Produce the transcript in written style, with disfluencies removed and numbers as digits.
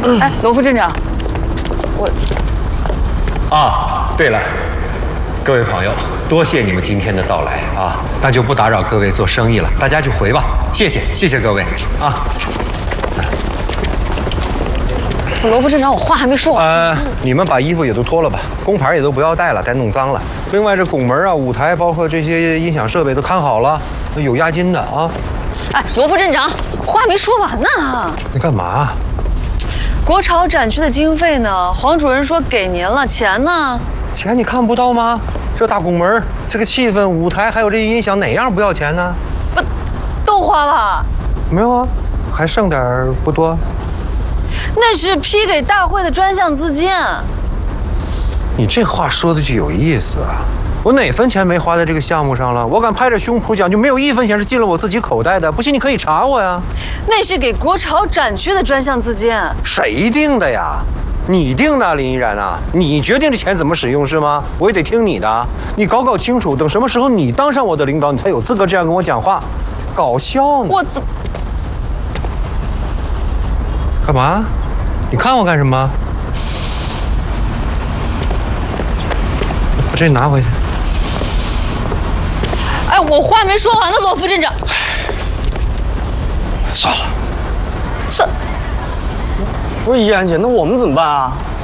哎，罗副镇长，我对了，各位朋友，多谢你们今天的到来啊，那就不打扰各位做生意了，大家就回吧，谢谢各位啊。 罗副镇长，我话还没说完。 你们把衣服也都脱了吧，工牌也都不要带了，带弄脏了。另外，这拱门啊、舞台，包括这些音响设备都看好了，有押金的啊。 哎，罗副镇长，话没说完呢。 你干嘛？ 国潮展区的经费呢？黄主任说给您了，钱呢？ 钱你看不到吗？这大拱门，这个气氛、舞台，还有这音响，哪样不要钱呢？ 不，都花了。 没有啊，还剩点儿不多。 那是批给大会的专项资金。 你这话说的就有意思啊！我哪分钱没花在这个项目上了？我敢拍着胸脯讲，就没有一分钱是进了我自己口袋的。不信你可以查我呀。 那是给国潮展区的专项资金。 谁定的呀？你定的，林依然啊！你决定这钱怎么使用是吗？我也得听你的。你搞清楚，等什么时候你当上我的领导，你才有资格这样跟我讲话。搞笑呢？ 我怎干嘛？你看我干什么？把这拿回去。 哎，我话没说完呢，罗副镇长。 算了， 不是依然姐，那我们怎么办啊？